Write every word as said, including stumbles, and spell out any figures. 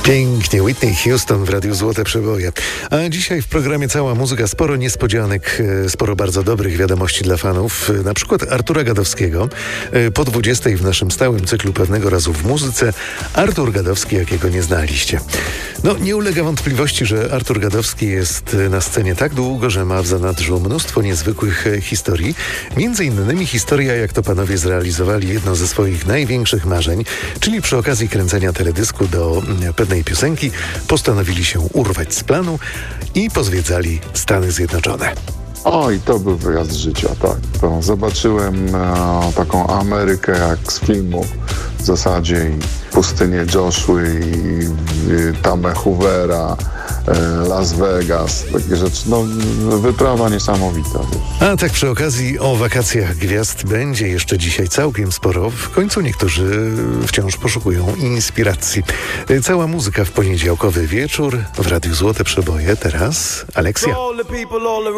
Pięknie, Whitney Houston w Radiu Złote Przeboje. A dzisiaj w programie cała muzyka, sporo niespodzianek, sporo bardzo dobrych wiadomości dla fanów. Na przykład Artura Gadowskiego. Po dwudziestej w naszym stałym cyklu Pewnego razu w muzyce Artur Gadowski, jakiego nie znaliście. No, nie ulega wątpliwości, że Artur Gadowski jest na scenie tak długo, że ma w zanadrzu mnóstwo niezwykłych historii. Między innymi historia, jak to panowie zrealizowali jedno ze swoich największych marzeń, czyli przy okazji kręcenia teledysku do pewnej piosenki postanowili się urwać z planu i pozwiedzali Stany Zjednoczone. Oj, to był wyjazd życia, tak. To zobaczyłem e, taką Amerykę jak z filmu w zasadzie, i pustynię Joshua, i, i Tamę Hoovera, e, Las Vegas, takie rzeczy. No, wyprawa niesamowita, wiesz. A tak przy okazji o wakacjach gwiazd będzie jeszcze dzisiaj całkiem sporo. W końcu niektórzy wciąż poszukują inspiracji. Cała muzyka w poniedziałkowy wieczór w Radiu Złote Przeboje. Teraz Alexia.